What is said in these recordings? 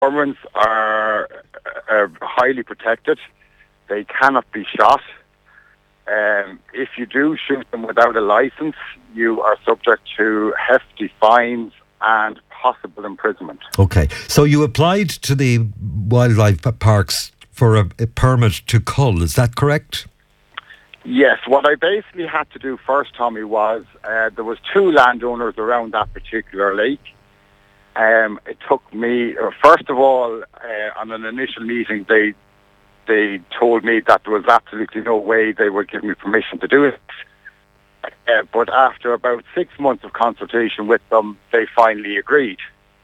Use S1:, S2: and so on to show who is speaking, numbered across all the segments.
S1: Cormorants are highly protected. They cannot be shot. If you do shoot them without a license, you are subject to hefty fines and possible imprisonment.
S2: Okay, so you applied to the wildlife parks for a permit to cull, is that correct?
S1: Yes, what I basically had to do first, Tommy, was there was two landowners around that particular lake. It took me, first of all, on an initial meeting, they told me that there was absolutely no way they would give me permission to do it. But after about 6 months of consultation with them, they finally agreed.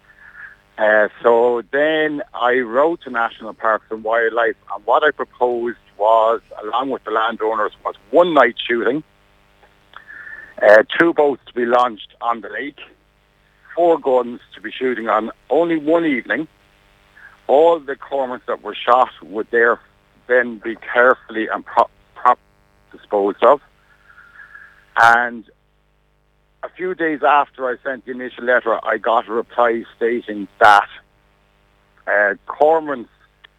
S1: So then I wrote to National Parks and Wildlife, and what I proposed was, along with the landowners, was one night shooting, 2 boats to be launched on the lake, 4 guns to be shooting on only one evening. All the cormorants that were shot would then be carefully and properly disposed of. And a few days after I sent the initial letter, I got a reply stating that cormorants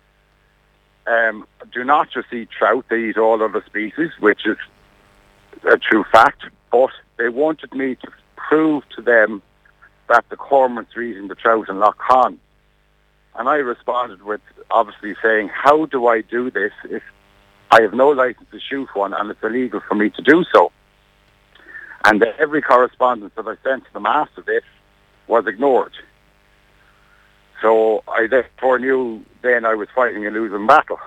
S1: do not just eat trout, they eat all other species, which is a true fact, but they wanted me to prove to them that the cormorants are eating the trout in Lough Conn. And I responded with obviously saying, how do I do this if I have no license to shoot one and it's illegal for me to do so? And every correspondence that I sent to them after this was ignored. So I therefore knew then I was fighting a losing battle.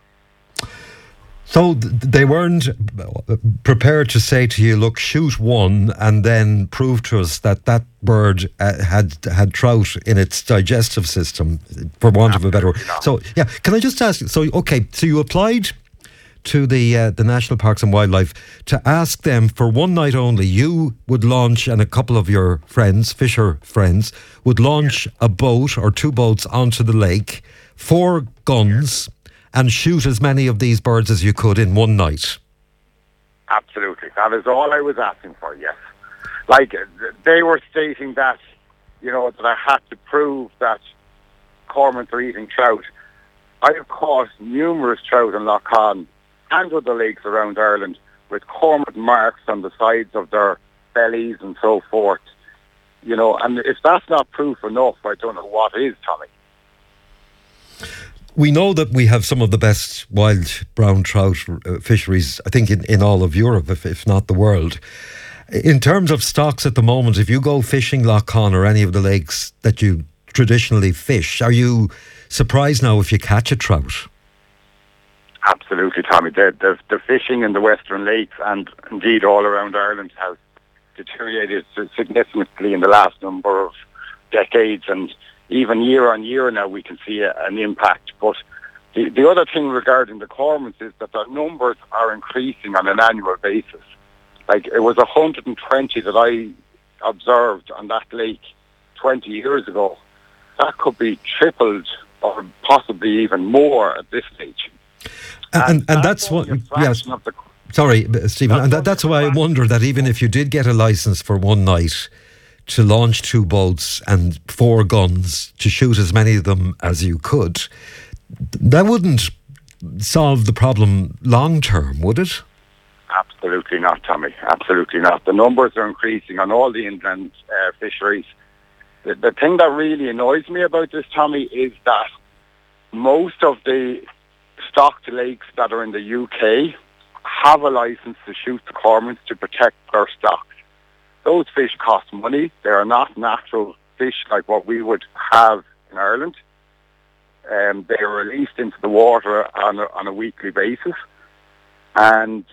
S2: So they weren't prepared to say to you, look, shoot one and then prove to us that that bird had trout in its digestive system, for want of a better word. So, yeah, can I just ask you, so you applied to the National Parks and Wildlife to ask them for one night only, you would launch, and a couple of your friends, fisher friends, would launch a boat or 2 boats onto the lake, 4 guns, and shoot as many of these birds as you could in one night.
S1: Absolutely. That is all I was asking for, yes. Like, they were stating that, that I had to prove that cormorants are eating trout. I have caught numerous trout in Lough Conn and other lakes around Ireland with cormorant marks on the sides of their bellies and so forth. And if that's not proof enough, I don't know what is, Tommy.
S2: We know that we have some of the best wild brown trout fisheries, I think, in all of Europe, if not the world. In terms of stocks at the moment, if you go fishing Lough Conn or any of the lakes that you traditionally fish, are you surprised now if you catch a trout?
S1: Absolutely, Tommy. The fishing in the Western Lakes and indeed all around Ireland has deteriorated significantly in the last number of decades, and even year on year now we can see an impact. But the other thing regarding the cormorants is that their numbers are increasing on an annual basis. Like, it was 120 that I observed on that lake 20 years ago. That could be tripled or possibly even more at this stage.
S2: And that's what... Yes. Sorry, Stephen. And that's why I wonder that even if you did get a licence for one night to launch 2 boats and 4 guns to shoot as many of them as you could, that wouldn't solve the problem long term, would it?
S1: Absolutely not, Tommy. Absolutely not. The numbers are increasing on all the inland fisheries. The thing that really annoys me about this, Tommy, is that most of the stocked lakes that are in the UK have a licence to shoot the cormorants to protect their stocks. Those fish cost money. They are not natural fish like what we would have in Ireland. They are released into the water on a weekly basis. And,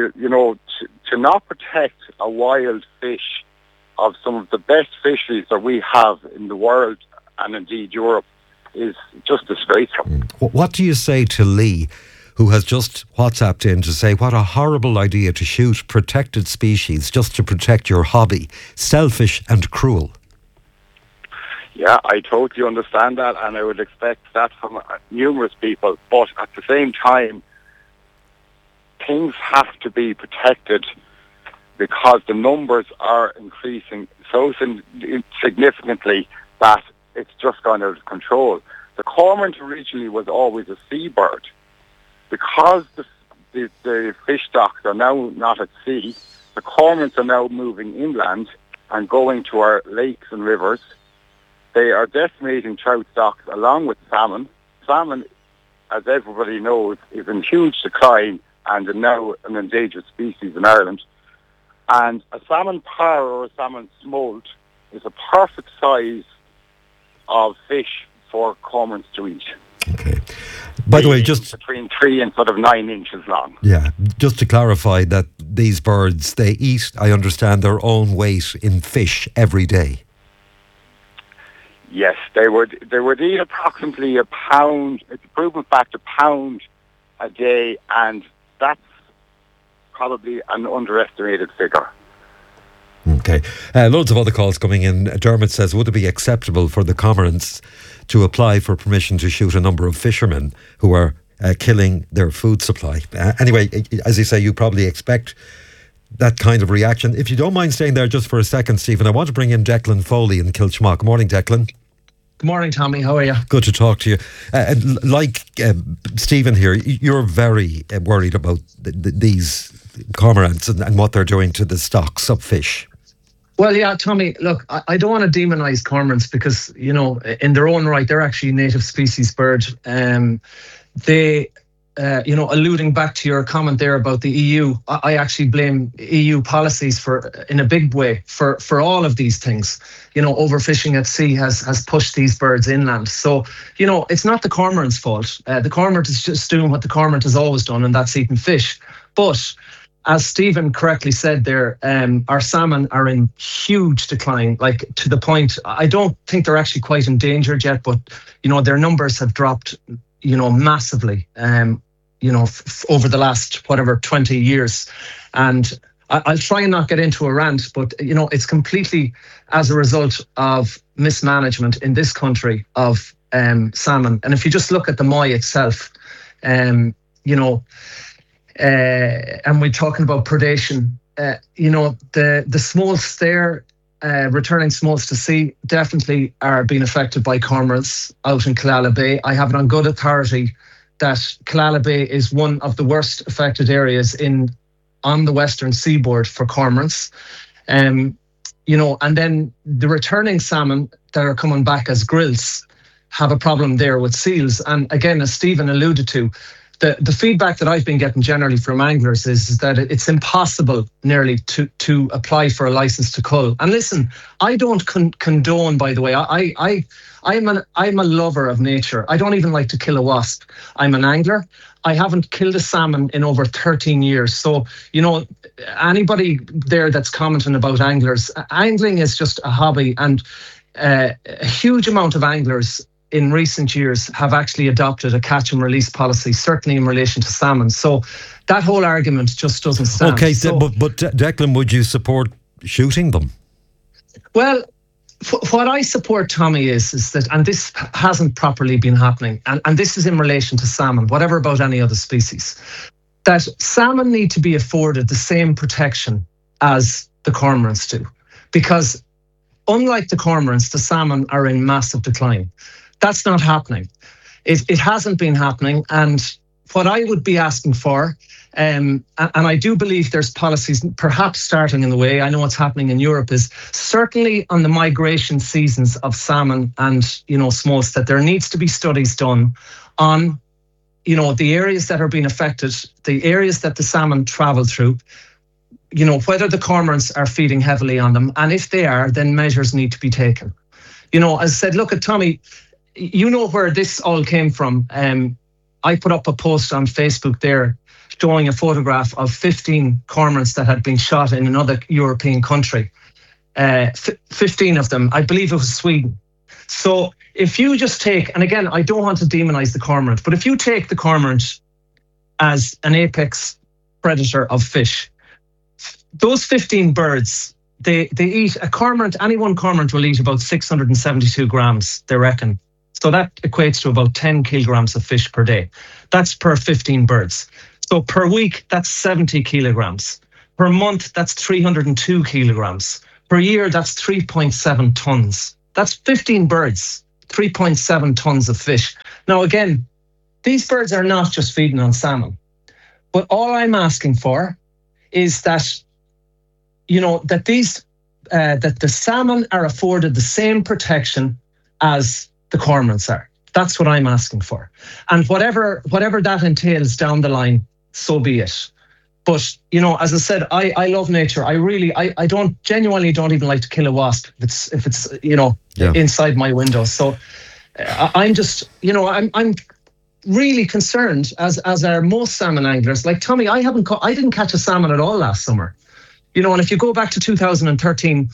S1: to not protect a wild fish of some of the best fisheries that we have in the world and indeed Europe is just disgraceful.
S2: What do you say to Lee, who has just WhatsApped in to say what a horrible idea to shoot protected species just to protect your hobby? Selfish and cruel.
S1: Yeah, I totally understand that, and I would expect that from numerous people. But at the same time, things have to be protected because the numbers are increasing so significantly that it's just gone out of control. The cormorant originally was always a seabird. Because the fish stocks are now not at sea, the cormorants are now moving inland and going to our lakes and rivers. They are decimating trout stocks along with salmon. Salmon, as everybody knows, is in huge decline and is now an endangered species in Ireland. And a salmon parr or a salmon smolt is a perfect size of fish for cormorants to eat.
S2: Okay. By the way, just
S1: between 3 and sort of 9 inches long.
S2: Yeah, just to clarify that these birds, they eat, I understand, their own weight in fish every day.
S1: Yes, they would eat approximately a pound. It's a proven fact, a pound a day, and that's probably an underestimated figure.
S2: Okay. Loads of other calls coming in. Dermot says, would it be acceptable for the cormorants to apply for permission to shoot a number of fishermen who are killing their food supply? Anyway, as you say, you probably expect that kind of reaction. If you don't mind staying there just for a second, Stephen, I want to bring in Declan Foley in Kilchmock. Good morning, Declan.
S3: Good morning, Tommy. How are you?
S2: Good to talk to you. Like Stephen here, you're very worried about these cormorants and what they're doing to the stocks of fish.
S3: Well, yeah, Tommy, look, I don't want to demonise cormorants because, you know, in their own right, they're actually native species bird. They, you know, alluding back to your comment there about the EU, I actually blame EU policies in a big way for all of these things. You know, overfishing at sea has pushed these birds inland. So, you know, it's not the cormorant's fault. The cormorant is just doing what the cormorant has always done, and that's eating fish. But as Stephen correctly said there, our salmon are in huge decline, like to the point, I don't think they're actually quite endangered yet, but, you know, their numbers have dropped, you know, massively, you know, over the last, 20 years. And I'll try and not get into a rant, but, you know, it's completely as a result of mismanagement in this country of salmon. And if you just look at the Moy itself, you know, and we're talking about predation, you know, the smolts there, returning smolts to sea definitely are being affected by cormorants out in Killala Bay. I have it on good authority that Killala Bay is one of the worst affected areas on the western seaboard for cormorants. You know, and then the returning salmon that are coming back as grills have a problem there with seals. And again, as Stephen alluded to, the feedback that I've been getting generally from anglers is that it's impossible nearly to apply for a license to cull. And listen, I don't condone, by the way, I'm a lover of nature. I don't even like to kill a wasp. I'm an angler. I haven't killed a salmon in over 13 years. So, you know, anybody there that's commenting about anglers, angling is just a hobby, and a huge amount of anglers in recent years have actually adopted a catch and release policy, certainly in relation to salmon. So that whole argument just doesn't stand.
S2: Okay, but Declan, would you support shooting them? Well,
S3: what I support, Tommy, is that, and this hasn't properly been happening, and this is in relation to salmon, whatever about any other species, that salmon need to be afforded the same protection as the cormorants do. Because unlike the cormorants, the salmon are in massive decline. That's not happening. It hasn't been happening. And what I would be asking for, and I do believe there's policies perhaps starting in the way, I know what's happening in Europe, is certainly on the migration seasons of salmon and, you know, smolts, that there needs to be studies done on, you know, the areas that are being affected, the areas that the salmon travel through, you know, whether the cormorants are feeding heavily on them. And if they are, then measures need to be taken. You know, as I said, look at Tommy, you know where this all came from. I put up a post on Facebook there showing a photograph of 15 cormorants that had been shot in another European country. 15 of them, I believe it was Sweden. So if you just take, and again, I don't want to demonize the cormorant, but if you take the cormorant as an apex predator of fish, those 15 birds, they eat, a cormorant, any one cormorant will eat about 672 grams, they reckon. So that equates to about 10 kilograms of fish per day. That's per 15 birds. So per week, that's 70 kilograms. Per month, that's 302 kilograms. Per year, that's 3.7 tons. That's 15 birds. 3.7 tons of fish. Now, again, these birds are not just feeding on salmon, but all I'm asking for is that, that that the salmon are afforded the same protection as the cormorants are. That's what I'm asking for. And whatever that entails down the line, so be it. But, as I said, I love nature. I genuinely don't even like to kill a wasp if it's inside my window. So I'm just, I'm really concerned, as are most salmon anglers. Like Tommy, I didn't catch a salmon at all last summer. And if you go back to 2013,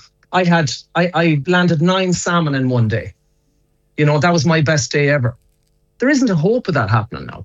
S3: I landed 9 salmon in one day. That was my best day ever. There isn't a hope of that happening now.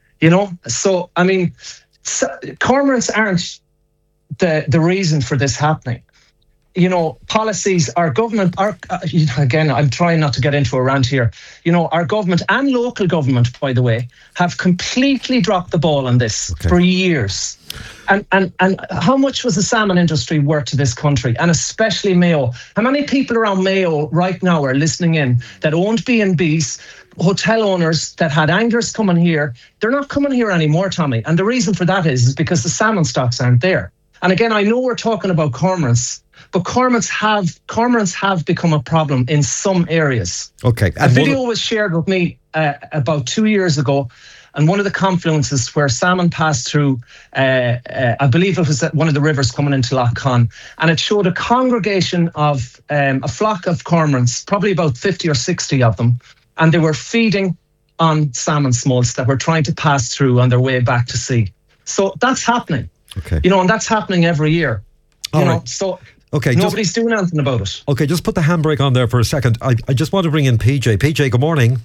S3: So I mean, cormorants aren't the reason for this happening. Policies, our government, again, I'm trying not to get into a rant here. Our government and local government, by the way, have completely dropped the ball on this for years. And how much was the salmon industry worth to this country, and especially Mayo? How many people around Mayo right now are listening in that owned B&Bs, hotel owners that had anglers coming here? They're not coming here anymore, Tommy. And the reason for that is because the salmon stocks aren't there. And again, I know we're talking about cormorants, but cormorants have become a problem in some areas.
S2: Okay.
S3: A video was shared with me about 2 years ago, and one of the confluences where salmon passed through, I believe it was at one of the rivers coming into Lough Conn, and it showed a congregation of a flock of cormorants, probably about 50 or 60 of them, and they were feeding on salmon smolts that were trying to pass through on their way back to sea. So that's happening.
S2: Okay.
S3: And that's happening every year.
S2: Right.
S3: So
S2: okay,
S3: nobody's doing anything about it.
S2: Okay, just put the handbrake on there for a second. I just want to bring in PJ. PJ, good morning.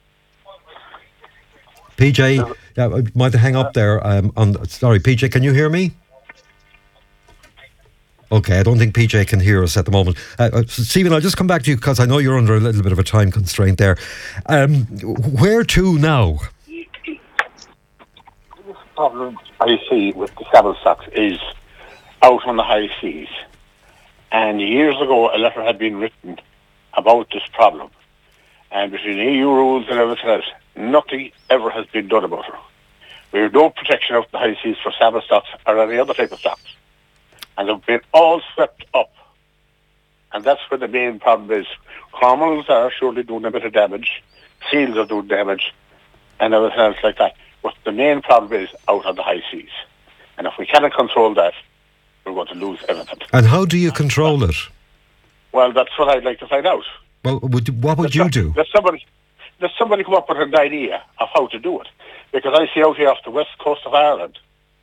S2: PJ, I might hang up there. Sorry, PJ, can you hear me? Okay, I don't think PJ can hear us at the moment. Stephen, I'll just come back to you because I know you're under a little bit of a time constraint there. Where to now?
S4: The problem I see with the salmon stocks is out on the high seas. And years ago, a letter had been written about this problem. And between EU rules and everything else, nothing ever has been done about it. We have no protection out the high seas for salmon stocks or any other type of stocks. And they've been all swept up. And that's where the main problem is. Cormorants are surely doing a bit of damage. Seals are doing damage. And everything else like that. But the main problem is out on the high seas. And if we cannot control that, we're going to lose everything.
S2: And how do you control it?
S4: Well, that's what I'd like to find out.
S2: Well, what would you do?
S4: Let somebody come up with an idea of how to do it. Because I see out here off the west coast of Ireland,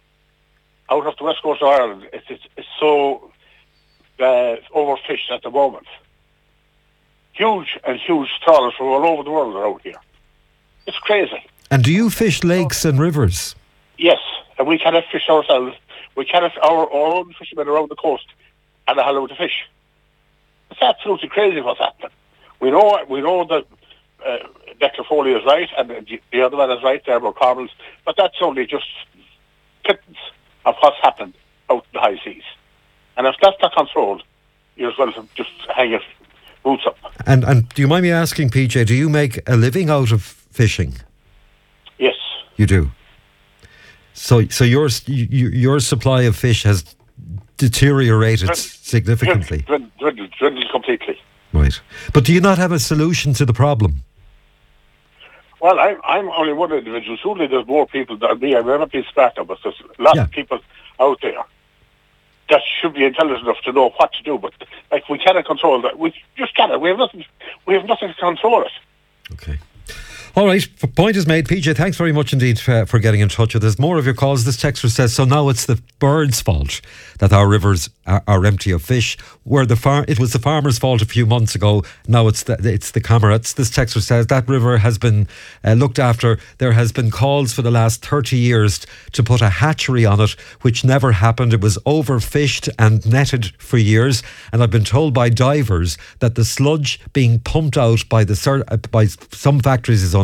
S4: it's so overfished at the moment. Huge trawlers from all over the world are out here. It's crazy.
S2: And do you fish lakes and rivers?
S4: Yes, and we cannot fish ourselves. We cannot, our own fishermen around the coast are not allowed to fish. It's absolutely crazy what's happening. We know that Dr. Foley is right and the other one is right there about cormorants, but that's only just pittance of what's happened out in the high seas. And if that's not controlled, you're as well to just hang your boots up.
S2: And do you mind me asking, PJ, do you make a living out of fishing?
S4: Yes.
S2: You do? So your supply of fish has deteriorated significantly?
S4: Dwindled completely.
S2: Right. But do you not have a solution to the problem?
S4: Well, I'm only one individual. Surely there's more people than me. I'm never been smart enough, but there's a lot of people out there that should be intelligent enough to know what to do. But we cannot control that. We just cannot. We have nothing to control it.
S2: Okay. All right, point is made. PJ, thanks very much indeed for getting in touch with us. More of your calls. This texter says, so now it's the birds' fault that our rivers are empty of fish. It was the farmers' fault a few months ago. Now it's the Comrades. This texter says that river has been looked after. There has been calls for the last 30 years to put a hatchery on it, which never happened. It was overfished and netted for years. And I've been told by divers that the sludge being pumped out by some factories is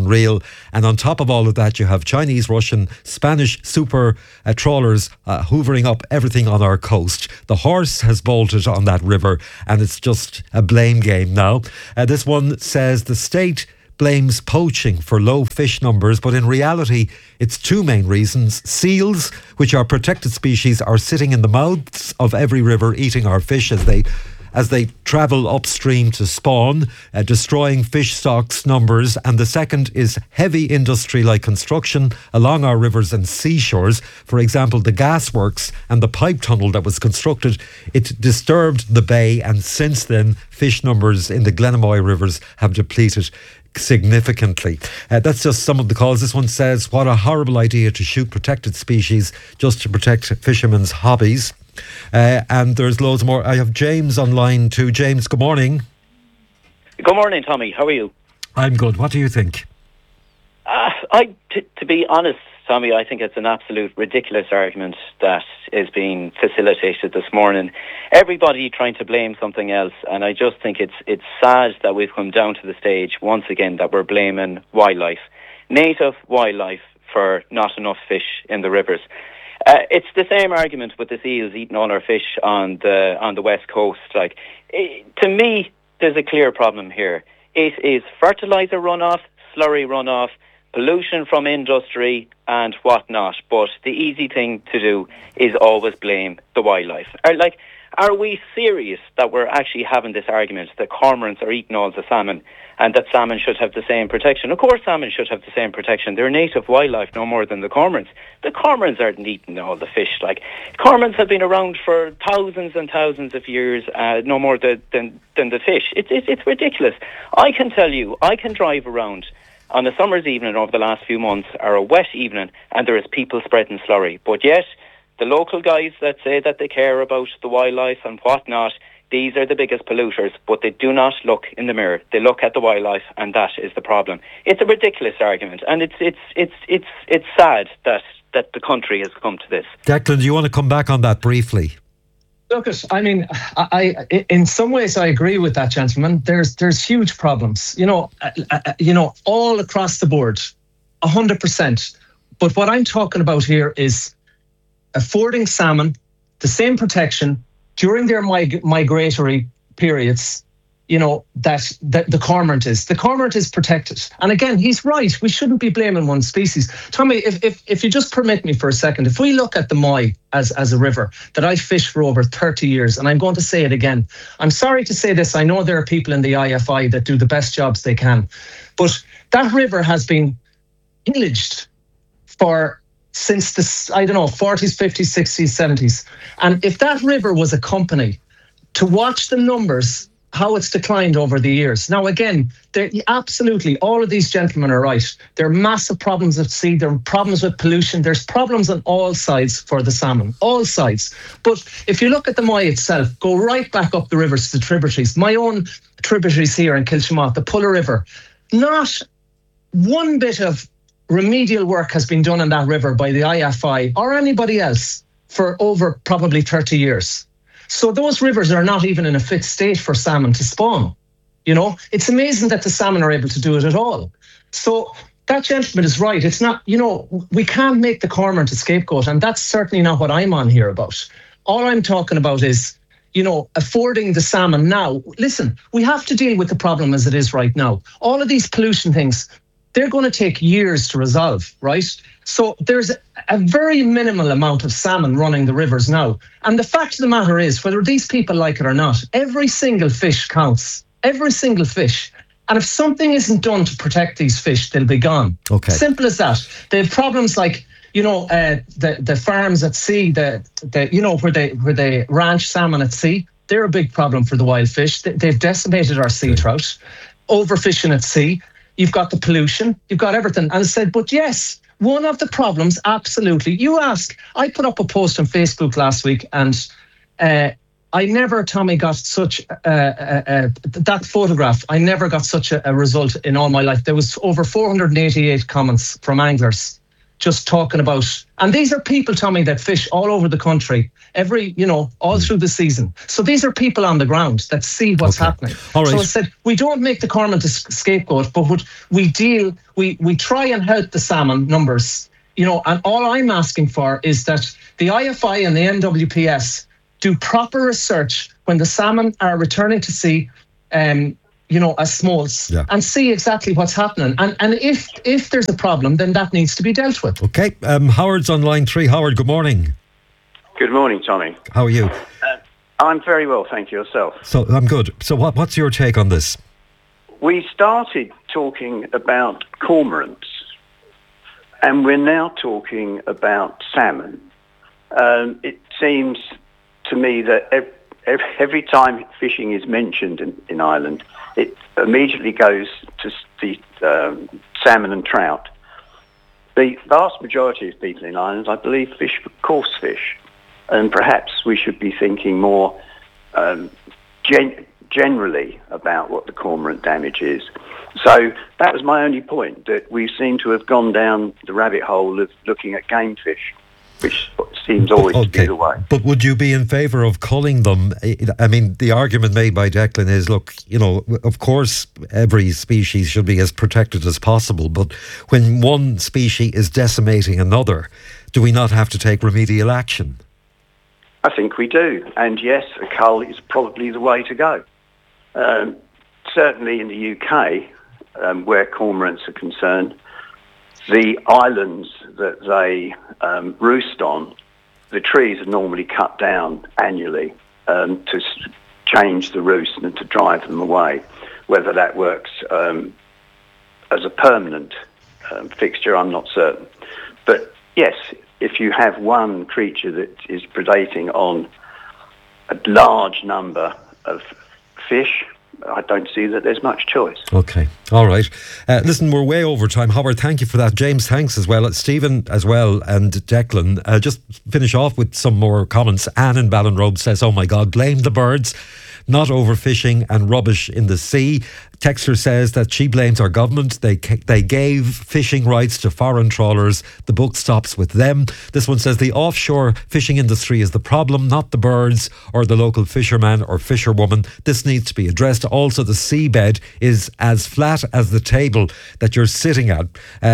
S2: unreal. And on top of all of that, you have Chinese, Russian, Spanish super trawlers hoovering up everything on our coast. The horse has bolted on that river, and it's just a blame game now. This one says the state blames poaching for low fish numbers, but in reality it's two main reasons. Seals, which are protected species, are sitting in the mouths of every river eating our fish as they travel upstream to spawn, destroying fish stocks numbers. And the second is heavy industry like construction along our rivers and seashores. For example, the gasworks and the pipe tunnel that was constructed, it disturbed the bay, and since then fish numbers in the Glenamoy rivers have depleted significantly. That's just some of the calls. This one says, what a horrible idea to shoot protected species just to protect fishermen's hobbies. And there's loads more. I have James on line too. James, good morning.
S5: Good morning, Tommy. How are you?
S2: I'm good. What do you think?
S5: To be honest, Tommy, I think it's an absolute ridiculous argument that is being facilitated this morning. Everybody trying to blame something else, and I just think it's sad that we've come down to the stage once again that we're blaming wildlife, native wildlife, for not enough fish in the rivers. It's the same argument with the seals eating all our fish on the west coast. To me, there's a clear problem here. It is fertiliser runoff, slurry runoff, pollution from industry and whatnot. But the easy thing to do is always blame the wildlife. Are we serious that we're actually having this argument that cormorants are eating all the salmon and that salmon should have the same protection? Of course salmon should have the same protection. They're native wildlife no more than the cormorants. The cormorants aren't eating all the fish. Cormorants have been around for thousands and thousands of years, no more than the fish. It's ridiculous. I can tell you, I can drive around on a summer's evening over the last few months, or a wet evening, and there is people spreading slurry. But yet, the local guys that say that they care about the wildlife and whatnot, these are the biggest polluters, but they do not look in the mirror. They look at the wildlife, and that is the problem. It's a ridiculous argument, and it's sad that the country has come to this.
S2: Declan, do you want to come back on that briefly?
S3: Look, I mean, I in some ways I agree with that gentleman. There's huge problems, all across the board, 100%. But what I'm talking about here is affording salmon the same protection during their migratory periods, that the cormorant is. The cormorant is protected. And again, he's right. We shouldn't be blaming one species. Tommy, if you just permit me for a second, if we look at the Moy as a river that I fished for over 30 years, and I'm going to say it again, I'm sorry to say this, I know there are people in the IFI that do the best jobs they can, but that river has been pillaged since the, 40s, 50s, 60s, 70s. And if that river was a company, to watch the numbers, how it's declined over the years. Now, again, absolutely, all of these gentlemen are right. There are massive problems at sea. There are problems with pollution. There's problems on all sides for the salmon, all sides. But if you look at the Moy itself, go right back up the rivers to the tributaries. My own tributaries here in Kilshamott, the Pulla River, not one bit of remedial work has been done on that river by the IFI or anybody else for over probably 30 years. So those rivers are not even in a fit state for salmon to spawn. It's amazing that the salmon are able to do it at all. So that gentleman is right. It's not, we can't make the cormorant a scapegoat, and that's certainly not what I'm on here about. All I'm talking about is, affording the salmon now. Listen, we have to deal with the problem as it is right now. All of these pollution things, they're going to take years to resolve, right? So there's a very minimal amount of salmon running the rivers now. And the fact of the matter is, whether these people like it or not, every single fish counts. Every single fish. And if something isn't done to protect these fish, they'll be gone. Okay. Simple as that. They have problems like, the farms at sea, where they ranch salmon at sea, they're a big problem for the wild fish. They've decimated our sea trout. Overfishing at sea. You've got the pollution, you've got everything. And I said, but yes, one of the problems, absolutely. You ask, I put up a post on Facebook last week, and I never, Tommy, got such that photograph. I never got such a result in all my life. There was over 488 comments from anglers just talking about, and these are people, Tommy, that fish all over the country all through the season. So these are people on the ground that see what's happening.
S2: All right.
S3: So I said, we don't make the Cormorant a scapegoat, but we try and help the salmon numbers, and all I'm asking for is that the IFI and the NWPS do proper research when the salmon are returning to sea, as smolts, and see exactly what's happening. And if there's a problem, then that needs to be dealt with.
S2: Okay, Howard's on line 3. Howard, good morning.
S6: Good morning, Tommy.
S2: How are you?
S6: I'm very well, thank you. Yourself?
S2: So I'm good. So what's your take on this?
S6: We started talking about cormorants, and we're now talking about salmon. It seems to me that every time fishing is mentioned in Ireland, it immediately goes to the salmon and trout. The vast majority of people in Ireland, I believe, fish for coarse fish, and perhaps we should be thinking more generally about what the cormorant damage is. So that was my only point, that we seem to have gone down the rabbit hole of looking at game fish, which seems always to be the way.
S2: But would you be in favour of culling them? I mean, the argument made by Declan is, look, of course every species should be as protected as possible, but when one species is decimating another, do we not have to take remedial action?
S6: I think we do. And yes, a cull is probably the way to go. Certainly in the UK, where cormorants are concerned, the islands that they roost on, the trees are normally cut down annually to change the roost and to drive them away. Whether that works as a permanent fixture, I'm not certain. But yes, if you have one creature that is predating on a large number of fish, I don't see that there's much choice.
S2: Okay, all right. Listen, we're way over time. Howard, thank you for that. James, thanks as well. Stephen as well, and Declan. Just finish off with some more comments. Anne in Ballinrobe says, oh my God, blame the birds, not overfishing and rubbish in the sea. Texter says that she blames our government. They gave fishing rights to foreign trawlers. The book stops with them. This one says the offshore fishing industry is the problem, not the birds or the local fisherman or fisherwoman. This needs to be addressed. Also, the seabed is as flat as the table that you're sitting at,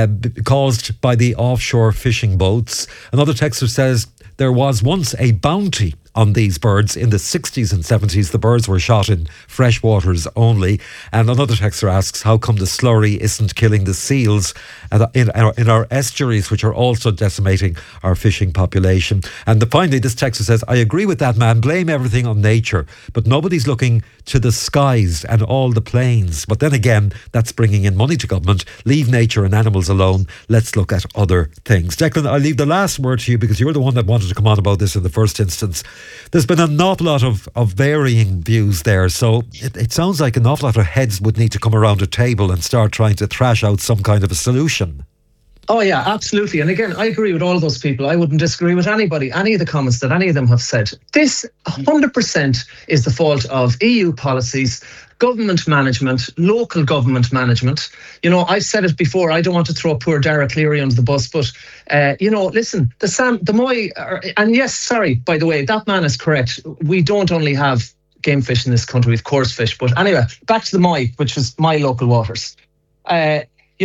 S2: caused by the offshore fishing boats. Another texter says there was once a bounty on these birds in the 60s and 70s. The birds were shot in fresh waters only. And another texter asks, how come the slurry isn't killing the seals in our estuaries, which are also decimating our fishing population? And finally, this texter says, I agree with that man, blame everything on nature, but nobody's looking to the skies and all the planes. But then again, that's bringing in money to government. Leave nature and animals alone. Let's look at other things. Declan, I'll leave the last word to you because you're the one that wanted to come on about this in the first instance. There's been an awful lot of varying views there, so it sounds like an awful lot of heads would need to come around a table and start trying to thrash out some kind of a solution.
S3: Oh yeah, absolutely. And again, I agree with all of those people. I wouldn't disagree with any of the comments that any of them have said. This 100% is the fault of EU policies, government management, local government management. I've said it before, I don't want to throw poor Dara Cleary under the bus, but, listen, the Moy, and yes, sorry, by the way, that man is correct. We don't only have game fish in this country, we have coarse fish. But anyway, back to the Moy, which is my local waters. I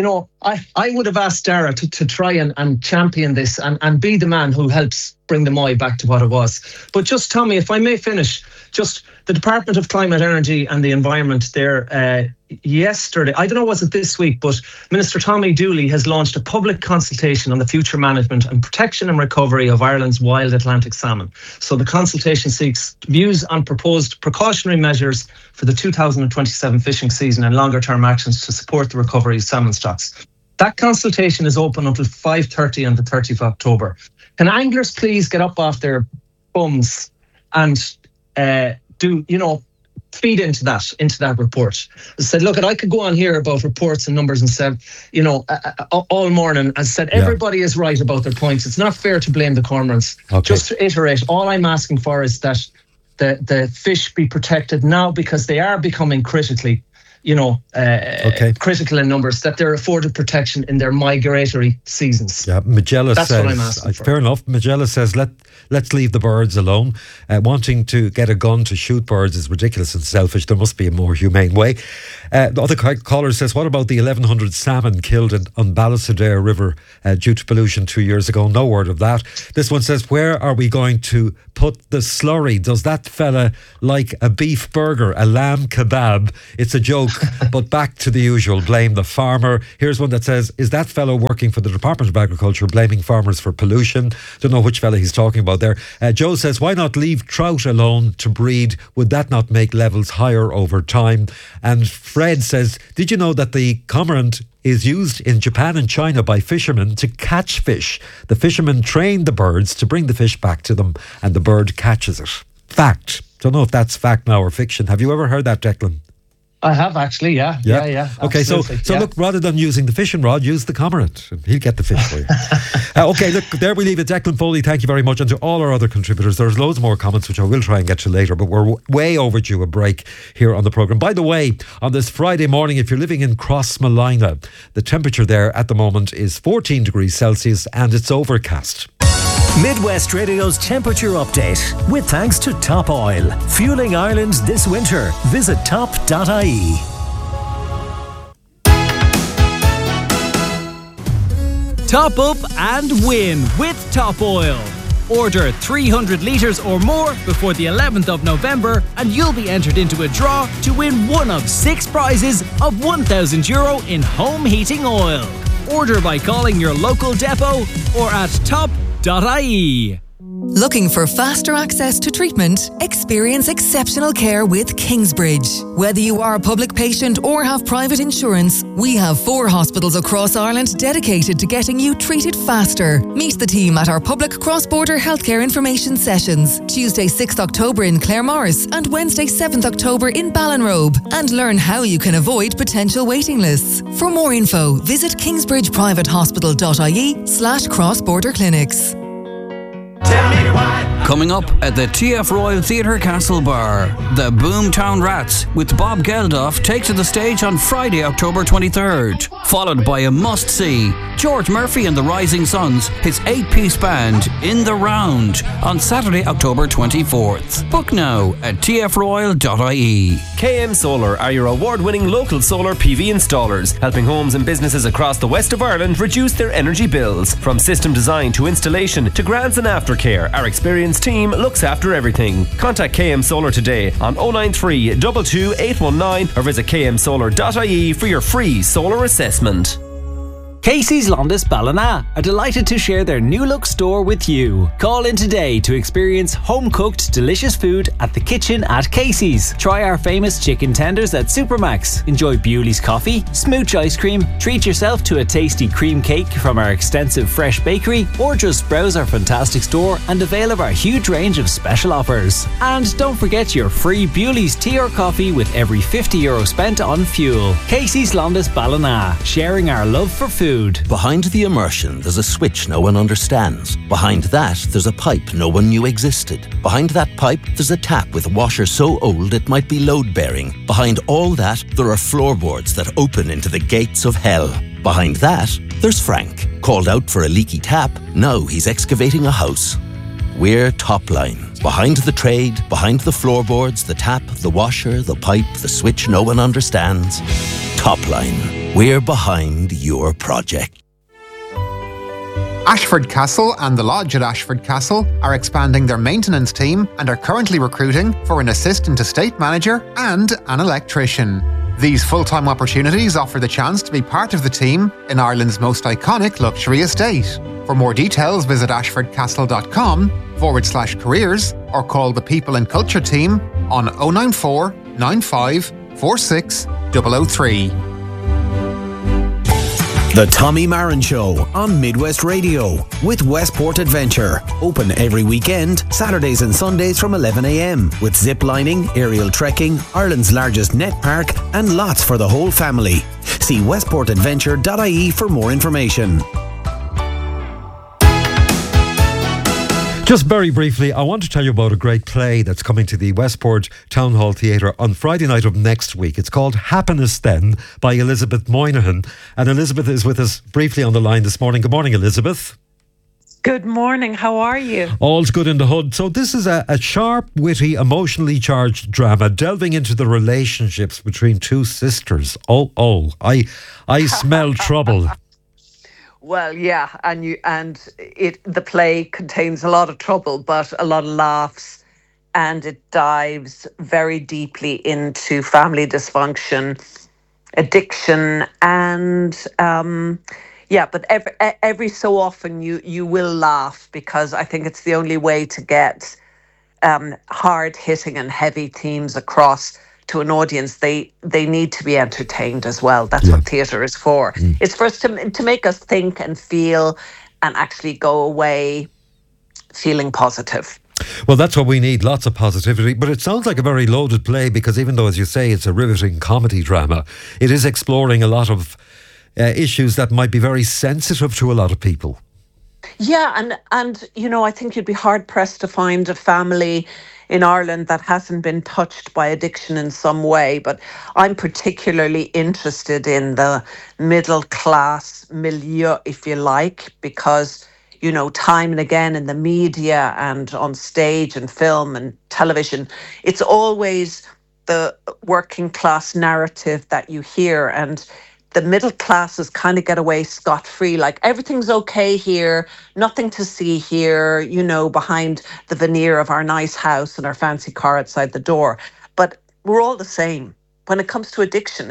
S3: would have asked Dara to try and champion this and be the man who helps bring the Moy back to what it was. But just, Tommy, if I may finish, just the Department of Climate, Energy and the Environment there yesterday, I don't know, was it this week, but Minister Tommy Dooley has launched a public consultation on the future management and protection and recovery of Ireland's wild Atlantic salmon. So the consultation seeks views on proposed precautionary measures for the 2027 fishing season and longer term actions to support the recovery of salmon stocks. That consultation is open until 5:30 on the 30th of October. Can anglers please get up off their bums and feed into that report? I said, look, I could go on here about reports and numbers and said, all morning, and said everybody is right about their points. It's not fair to blame the cormorants. Okay. Just to iterate, all I'm asking for is that the fish be protected now because they are becoming critically critical in numbers, that they're afforded protection in their migratory seasons.
S2: Yeah, Magella
S3: That's
S2: says,
S3: what I'm asking for.
S2: Fair enough. Magella says, let's leave the birds alone. Wanting to get a gun to shoot birds is ridiculous and selfish. There must be a more humane way. The other caller says, what about the 1,100 salmon killed on Ballasadair River due to pollution 2 years ago? No word of that. This one says, where are we going to put the slurry? Does that fella like a beef burger, a lamb kebab? It's a joke, but back to the usual. Blame the farmer. Here's one that says, is that fellow working for the Department of Agriculture blaming farmers for pollution? Don't know which fella he's talking about there. Joe says, why not leave trout alone to breed? Would that not make levels higher over time? And Fred says, did you know that the cormorant is used in Japan and China by fishermen to catch fish? The fishermen train the birds to bring the fish back to them, and the bird catches it. Fact. Don't know if that's fact now or fiction. Have you ever heard that, Declan?
S3: I have actually, yeah.
S2: Okay, so look, rather than using the fishing rod, use the cormorant. He'll get the fish for you. Okay, look, there we leave it. Declan Foley, thank you very much. And to all our other contributors, there's loads more comments, which I will try and get to later, but we're way overdue a break here on the programme. By the way, on this Friday morning, if you're living in Crossmolina, the temperature there at the moment is 14 degrees Celsius and it's overcast.
S7: Midwest Radio's temperature update with thanks to Top Oil. Fueling Ireland this winter. Visit top.ie.
S8: Top up and win with Top Oil. Order 300 litres or more before the 11th of November and you'll be entered into a draw to win one of 6 prizes of €1,000 in home heating oil. Order by calling your local depot or at top.ie.
S9: Looking for faster access to treatment? Experience exceptional care with Kingsbridge. Whether you are a public patient or have private insurance, we have 4 hospitals across Ireland dedicated to getting you treated faster. Meet the team at our public cross-border healthcare information sessions, Tuesday 6th October in Claremorris and Wednesday 7th October in Ballinrobe, and learn how you can avoid potential waiting lists. For more info, visit kingsbridgeprivatehospital.ie/cross-border clinics.
S10: Coming up at the TF Royal Theatre Castle Bar, the Boomtown Rats with Bob Geldof take to the stage on Friday, October 23rd, followed by a must-see, George Murphy and the Rising Suns, his 8-piece band, In the Round, on Saturday, October 24th. Book now at tfroyal.ie.
S11: KM Solar are your award-winning local solar PV installers, helping homes and businesses across the west of Ireland reduce their energy bills. From system design to installation to grants and aftercare, our experienced team looks after everything. Contact KM Solar today on 093 22 819 or visit kmsolar.ie for your free solar assessment.
S8: Casey's Londis Ballina are delighted to share their new look store with you. Call in today to experience home-cooked delicious food at the kitchen at Casey's. Try our famous chicken tenders at Supermax. Enjoy Bewley's coffee, smooch ice cream, treat yourself to a tasty cream cake from our extensive fresh bakery, or just browse our fantastic store and avail of our huge range of special offers. And don't forget your free Bewley's tea or coffee with every €50 spent on fuel. Casey's Londis Ballina, sharing our love for food.
S12: Behind the immersion, there's a switch no one understands. Behind that, there's a pipe no one knew existed. Behind that pipe, there's a tap with a washer so old it might be load-bearing. Behind all that, there are floorboards that open into the gates of hell. Behind that, there's Frank. Called out for a leaky tap, now he's excavating a house. We're Topline. Behind the trade, behind the floorboards, the tap, the washer, the pipe, the switch no one understands. Topline. We're behind your project.
S13: Ashford Castle and the Lodge at Ashford Castle are expanding their maintenance team and are currently recruiting for an assistant estate manager and an electrician. These full-time opportunities offer the chance to be part of the team in Ireland's most iconic luxury estate. For more details, visit ashfordcastle.com/careers or call the People and Culture team on 094 95 46 003.
S7: The Tommy Marin Show on Midwest Radio with Westport Adventure. Open every weekend, Saturdays and Sundays from 11 a.m. with zip lining, aerial trekking, Ireland's largest net park and lots for the whole family. See westportadventure.ie for more information.
S2: Just very briefly, I want to tell you about a great play that's coming to the Westport Town Hall Theatre on Friday night of next week. It's called Happiness Then by Elizabeth Moynihan. And Elizabeth is with us briefly on the line this morning. Good morning, Elizabeth.
S14: Good morning. How are you?
S2: All's good in the hood. So this is a sharp, witty, emotionally charged drama delving into the relationships between two sisters. I smell trouble.
S14: Well, yeah, the play contains a lot of trouble, but a lot of laughs, and it dives very deeply into family dysfunction, addiction, and but every so often you will laugh, because I think it's the only way to get hard hitting and heavy themes across to an audience. They need to be entertained as well. That's what theatre is for. It's for us to make us think and feel and actually go away feeling positive.
S2: Well, that's what we need, lots of positivity. But it sounds like a very loaded play, because even though, as you say, it's a riveting comedy drama, it is exploring a lot of issues that might be very sensitive to a lot of people.
S14: Yeah, and I think you'd be hard pressed to find a family in Ireland that hasn't been touched by addiction in some way. But I'm particularly interested in the middle class milieu, if you like, because, time and again in the media and on stage and film and television, it's always the working class narrative that you hear, and the middle classes kind of get away scot-free, like everything's okay here, nothing to see here, behind the veneer of our nice house and our fancy car outside the door. But we're all the same. When it comes to addiction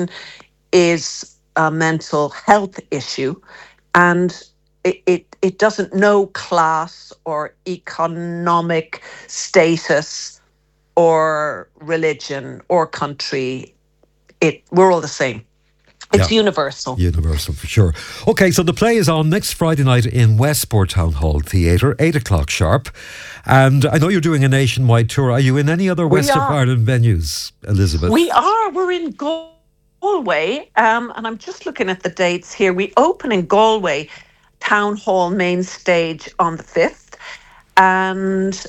S14: is a mental health issue, and it doesn't know class or economic status or religion or country. We're all the same. It's universal.
S2: Universal, for sure. OK, so the play is on next Friday night in Westport Town Hall Theatre, 8 o'clock sharp. And I know you're doing a nationwide tour. Are you in any other West of Ireland venues, Elizabeth?
S14: We are. We're in Galway. And I'm just looking at the dates here. We open in Galway Town Hall main stage on the 5th. And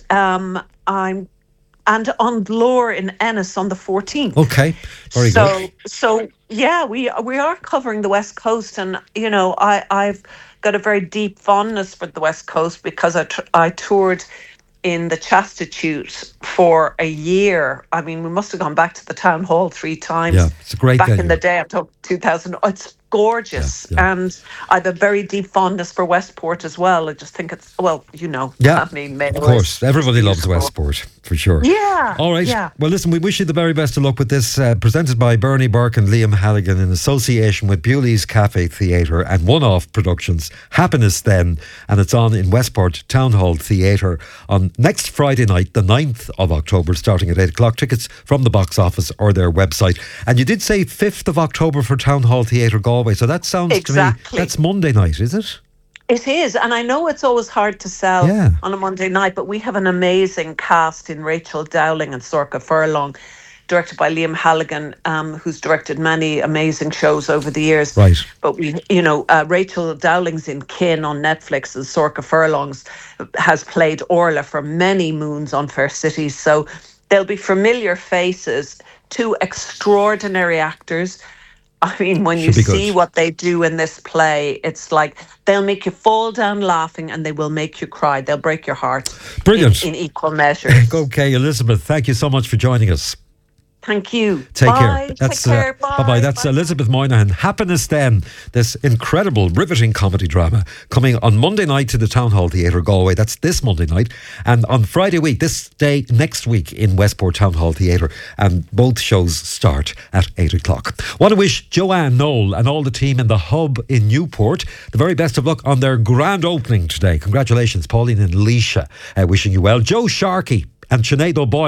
S14: and on Blore in Ennis on the 14th.
S2: Okay, very good.
S14: So yeah, we are covering the West Coast, and I've got a very deep fondness for the West Coast, because I toured in the Chastitute for a year. I mean, we must have gone back to the Town Hall 3 times.
S2: Yeah, it's a great
S14: back
S2: venue.
S14: in the day. I'm talking 2000. It's gorgeous, and I have a very deep fondness for Westport as well. I just think it's
S2: of course, everybody loves Westport for sure.
S14: Yeah.
S2: All right.
S14: Yeah.
S2: Well, listen, we wish you the very best of luck with this. Presented by Bernie Burke and Liam Halligan in association with Bewley's Cafe Theatre and One-Off Productions. Happiness Then, and it's on in Westport Town Hall Theatre on next Friday night, the 9th of October, starting at 8 o'clock. Tickets from the box office or their website. And you did say 5th of October for Town Hall Theatre Galway, so that sounds to me, that's Monday night, is it?
S14: It is, and I know it's always hard to sell on a Monday night, but we have an amazing cast in Rachel Dowling and Sorcha Furlong, directed by Liam Halligan, who's directed many amazing shows over the years.
S2: Right.
S14: But Rachel Dowling's in Kin on Netflix, and Sorcha Furlong's has played Orla for many moons on Fair Cities. So they'll be familiar faces, 2 extraordinary actors. I mean, when you see what they do in this play, it's like they'll make you fall down laughing, and they will make you cry. They'll break your heart.
S2: Brilliant.
S14: In equal measure.
S2: OK, Elizabeth, thank you so much for joining us.
S14: Thank you.
S2: Take
S14: Bye.
S2: care.
S14: Take care. Bye.
S2: Bye-bye. That's Elizabeth Moynihan. Happiness Then, this incredible, riveting comedy drama coming on Monday night to the Town Hall Theatre Galway. That's this Monday night. And on Friday week, this day next week in Westport Town Hall Theatre. And both shows start at 8 o'clock. Want to wish Joanne Knoll and all the team in the Hub in Newport the very best of luck on their grand opening today. Congratulations, Pauline and Leisha. Wishing you well. Joe Sharkey and Sinead O'Boyle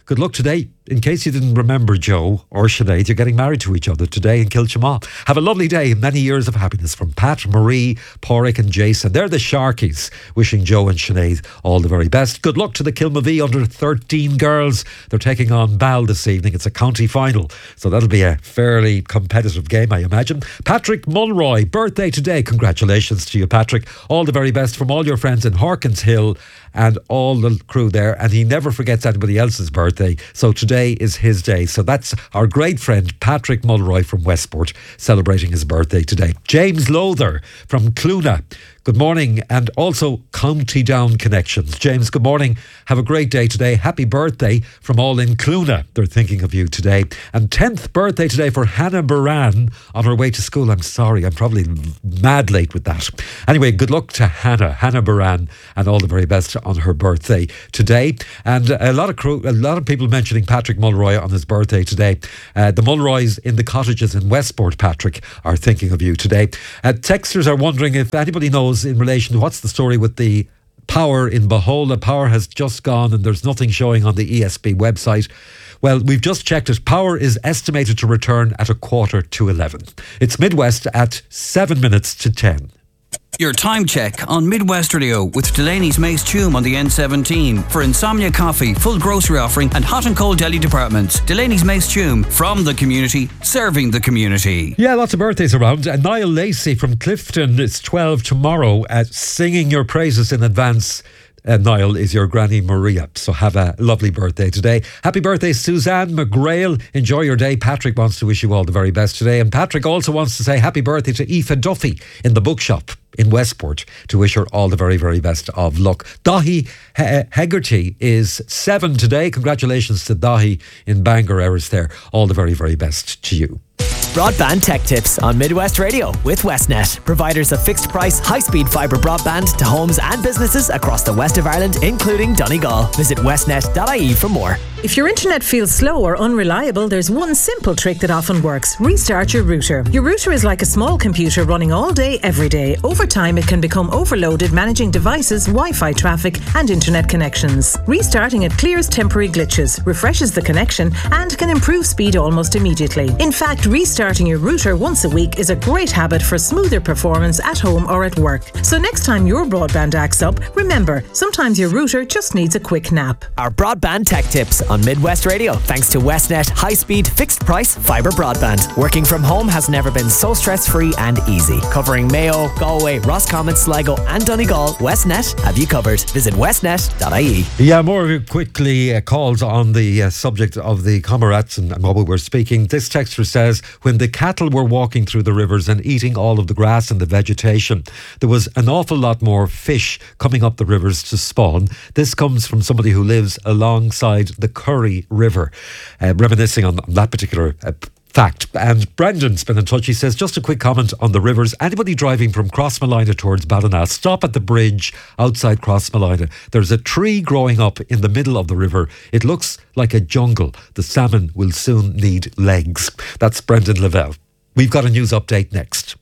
S2: Good luck today. In case you didn't remember, Joe or Sinead, you're getting married to each other today in Kilchamaw. Have a lovely day and many years of happiness from Pat, Marie, Porrick and Jason. They're the Sharkies, wishing Joe and Sinead all the very best. Good luck to the Kilmavee under 13 girls. They're taking on Bal this evening. It's a county final, so that'll be a fairly competitive game, I imagine. Patrick Mulroy, birthday today. Congratulations to you, Patrick. All the very best from all your friends in Harkins Hill and all the crew there, and he never forgets anybody else's birthday, so today is his day. So that's our great friend Patrick Mulroy from Westport celebrating his birthday today. James Lowther from Cloonah, good morning, and also County Down connections. James, good morning. Have a great day today. Happy birthday from all in Cloonah. They're thinking of you today. And 10th birthday today for Hannah Buran on her way to school. I'm sorry, I'm probably mad late with that. Anyway, good luck to Hannah Buran, and all the very best on her birthday today. And a lot of people mentioning Patrick Mulroy on his birthday today. The Mulroys in the cottages in Westport, Patrick, are thinking of you today. Texters are wondering if anybody knows in relation to what's the story with the power in Bohola. Power has just gone and there's nothing showing on the ESB website. Well, we've just checked it. Power is estimated to return at 11:15. It's Midwest at 7 minutes to 10.
S10: Your time check on Midwest Radio with Delaney's Mace Tume on the N17 for Insomnia Coffee, full grocery offering and hot and cold deli departments. Delaney's Mace Tume, from the community, serving the community.
S2: Yeah, lots of birthdays around. Niall Lacey from Clifton is 12 tomorrow, singing your praises in advance. Niall is your Granny Maria, so have a lovely birthday today. Happy birthday, Suzanne McGrail. Enjoy your day. Patrick wants to wish you all the very best today, and Patrick also wants to say happy birthday to Aoife Duffy in the bookshop in Westport, to wish her all the very, very best of luck. Dahi Hegarty is 7 today. Congratulations to Dahi in Bangor Erris there. All the very, very best to you.
S15: Broadband Tech Tips on Midwest Radio with Westnet, providers of fixed price, high-speed fibre broadband to homes and businesses across the west of Ireland, including Donegal. Visit westnet.ie for more.
S16: If your internet feels slow or unreliable, there's one simple trick that often works. Restart your router. Your router is like a small computer running all day, every day. Over time, it can become overloaded managing devices, Wi-Fi traffic and internet connections. Restarting it clears temporary glitches, refreshes the connection and can improve speed almost immediately. In fact, restarting your router once a week is a great habit for smoother performance at home or at work. So next time your broadband acts up, remember, sometimes your router just needs a quick nap.
S15: Our Broadband Tech Tips on Midwest Radio, thanks to Westnet high-speed, fixed-price fibre broadband. Working from home has never been so stress-free and easy. Covering Mayo, Galway, Roscommon, Sligo and Donegal, Westnet have you covered. Visit westnet.ie.
S2: Yeah, more quickly calls on the subject of the comrades and what we were speaking. This texter says, when the cattle were walking through the rivers and eating all of the grass and the vegetation, there was an awful lot more fish coming up the rivers to spawn. This comes from somebody who lives alongside the Curry River, reminiscing on that particular fact. And Brendan's been in touch. He says, just a quick comment on the rivers. Anybody driving from Crossmolina towards Ballina, stop at the bridge outside Crossmolina. There's a tree growing up in the middle of the river. It looks like a jungle. The salmon will soon need legs. That's Brendan Lavelle. We've got a news update next.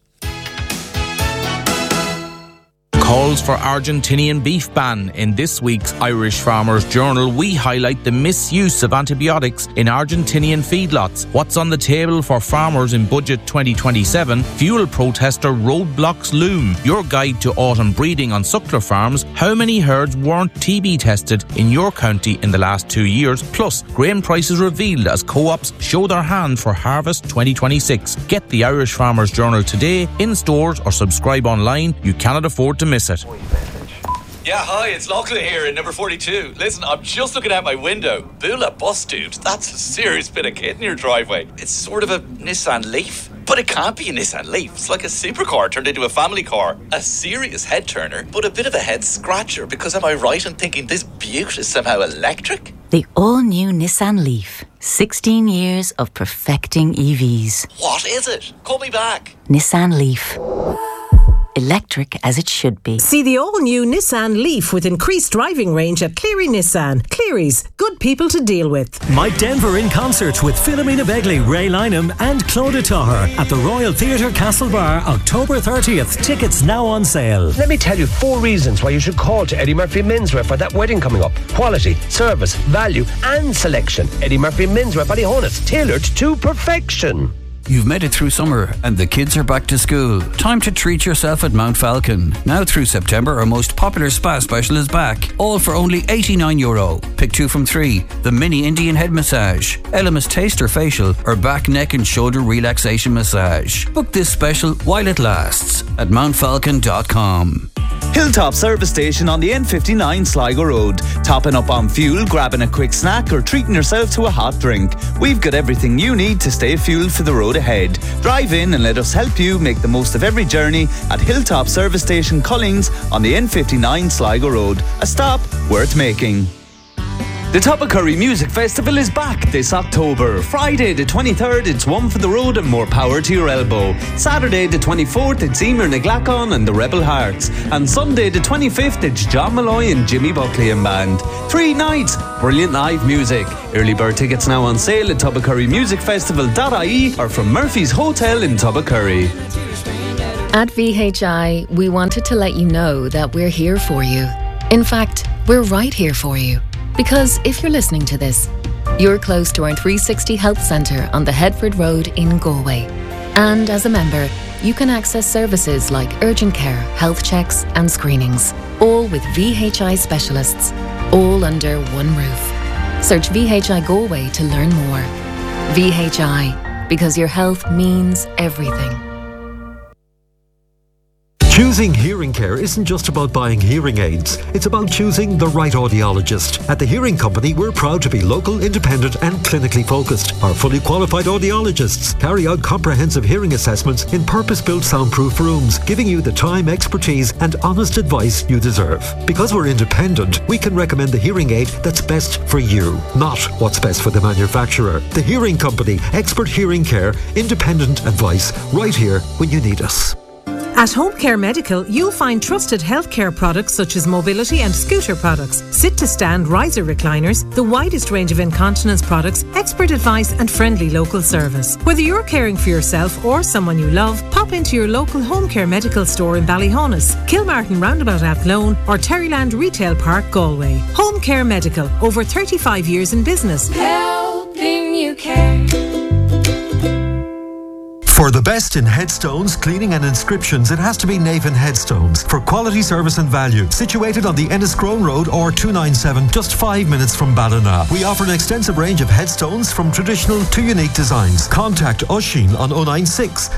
S17: Calls for Argentinian beef ban. In this week's Irish Farmers Journal, we highlight the misuse of antibiotics in Argentinian feedlots. What's on the table for farmers in Budget 2027? Fuel protester roadblocks loom. Your guide to autumn breeding on suckler farms. How many herds weren't TB tested in your county in the last 2 years? Plus, grain prices revealed as co-ops show their hand for harvest 2026. Get the Irish Farmers Journal today, in stores or subscribe online. You cannot afford to miss it.
S18: Yeah, hi, it's Lachlan here in number 42. Listen, I'm just looking out my window. Bula bus, dude. That's a serious bit of kit in your driveway. It's sort of a Nissan Leaf. But it can't be a Nissan Leaf. It's like a supercar turned into a family car. A serious head turner, but a bit of a head scratcher, because am I right in thinking this beaut is somehow electric?
S19: The all-new Nissan Leaf. 16 years of perfecting EVs.
S18: What is it? Call me back.
S19: Nissan Leaf. electric as it should be.
S16: See the all-new Nissan Leaf with increased driving range at Cleary Nissan. Cleary's, good people to deal with.
S20: Mike Denver in concert with Philomena Begley, Ray Lynham and Claudia Taher at the Royal Theatre Castlebar, October 30th. Tickets now on sale.
S21: Let me tell you 4 reasons why you should call to Eddie Murphy Menswear for that wedding coming up. Quality, service, value and selection. Eddie Murphy Menswear, Ballyhonus, tailored to perfection.
S10: You've made it through summer and the kids are back to school. Time to treat yourself at Mount Falcon. Now through September, our most popular spa special is back. All for only €89. Pick 2 from 3. The mini Indian head massage, Elemis taster facial or back, neck and shoulder relaxation massage. Book this special while it lasts at mountfalcon.com.
S22: Hilltop Service Station on the N59 Sligo Road. Topping up on fuel, grabbing a quick snack or treating yourself to a hot drink. We've got everything you need to stay fueled for the road ahead. Drive in and let us help you make the most of every journey at Hilltop Service Station Collings on the N59 Sligo Road. A stop worth making. The Toppacurry Music Festival is back this October. Friday the 23rd, it's One for the Road and More Power to Your Elbow. Saturday the 24th, it's Emer Naglacon and the Rebel Hearts. And Sunday the 25th, it's John Malloy and Jimmy Buckley and Band. 3 nights, brilliant live music. Early bird tickets now on sale at toppacurrymusicfestival.ie or from Murphy's Hotel in Toppacurry.
S23: At VHI, we wanted to let you know that we're here for you. In fact, we're right here for you. Because if you're listening to this, you're close to our 360 Health Centre on the Headford Road in Galway. And as a member, you can access services like urgent care, health checks and screenings, all with VHI specialists, all under one roof. Search VHI Galway to learn more. VHI, because your health means everything.
S2: Choosing hearing care isn't just about buying hearing aids. It's about choosing the right audiologist. At the Hearing Company, we're proud to be local, independent and clinically focused. Our fully qualified audiologists carry out comprehensive hearing assessments in purpose-built soundproof rooms, giving you the time, expertise and honest advice you deserve. Because we're independent, we can recommend the hearing aid that's best for you, not what's best for the manufacturer. The Hearing Company, expert hearing care, independent advice, right here when you need us.
S16: At Home Care Medical, you'll find trusted healthcare products such as mobility and scooter products, sit-to-stand riser recliners, the widest range of incontinence products, expert advice and friendly local service. Whether you're caring for yourself or someone you love, pop into your local Home Care Medical store in Ballyhonus, Kilmartin Roundabout Athlone or Terryland Retail Park, Galway. Home Care Medical, over 35 years in business.
S24: Helping you care.
S2: For the best in headstones, cleaning and inscriptions, it has to be Navan Headstones. For quality service and value. Situated on the Enniscrone Road or 297, just 5 minutes from Ballina. We offer an extensive range of headstones from traditional to unique designs. Contact Oisin on 096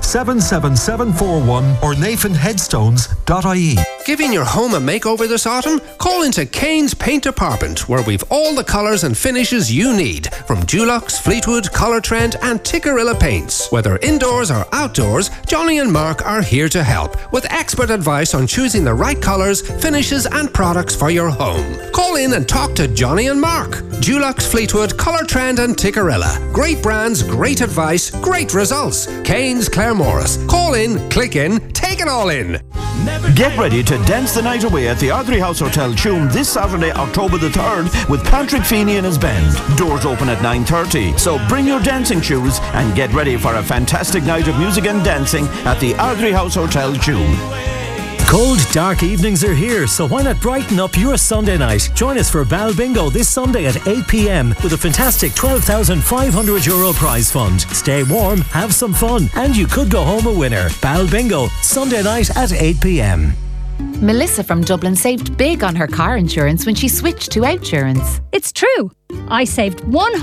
S2: 77741 or nathanheadstones.ie.
S25: Giving your home a makeover this autumn? Call into Kane's Paint Department, where we've all the colours and finishes you need. From Dulux, Fleetwood, Colour Trend and Tikkurila paints. Whether indoors or outdoors, Johnny and Mark are here to help with expert advice on choosing the right colours, finishes and products for your home. Call in and talk to Johnny and Mark. Dulux, Fleetwood, Colour Trend and Tikkurila. Great brands, great advice, great results. Kane's, Claremorris. Call in, click in, take it all in.
S26: Get ready to dance the night away at the Ardrey House Hotel Tuam this Saturday, October the 3rd with Patrick Feeney and his band. Doors open at 9:30, so bring your dancing shoes and get ready for a fantastic night of music and dancing at the Ardrey House Hotel Tuam.
S20: Cold, dark evenings are here, so why not brighten up your Sunday night? Join us for Bal Bingo this Sunday at 8 p.m. with a fantastic €12,500 prize fund. Stay warm, have some fun, and you could go home a winner. Bal Bingo, Sunday night at 8 p.m.
S27: Melissa from Dublin saved big on her car insurance when she switched to Outsurance.
S28: It's true. I saved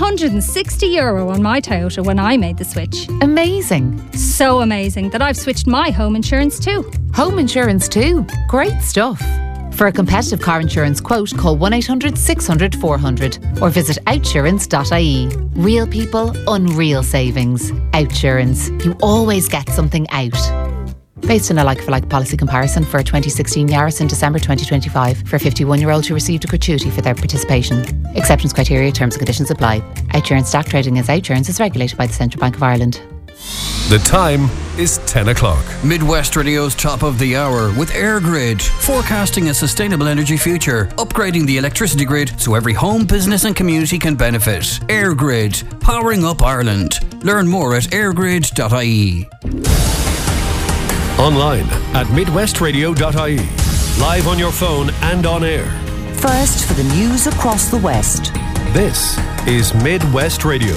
S28: €160 on my Toyota when I made the switch.
S27: Amazing.
S28: So amazing that I've switched my home insurance too.
S27: Home insurance too? Great stuff. For a competitive car insurance quote, call 1-800-600-400 or visit outsurance.ie. Real people, unreal savings. Outsurance. You always get something out. Based on a like-for-like policy comparison for a 2016 Yaris in December 2025 for a 51-year-old who received a gratuity for their participation. Acceptance criteria, terms and conditions apply. Outsurance stock trading as Outsurance is regulated by the Central Bank of Ireland.
S20: The time is 10 o'clock.
S10: Midwest Radio's top of the hour with AirGrid, forecasting a sustainable energy future, upgrading the electricity grid so every home, business and community can benefit. AirGrid, powering up Ireland. Learn more at airgrid.ie.
S20: Online at midwestradio.ie. Live on your phone and on air.
S1: First for the news across the West.
S20: This is Midwest Radio.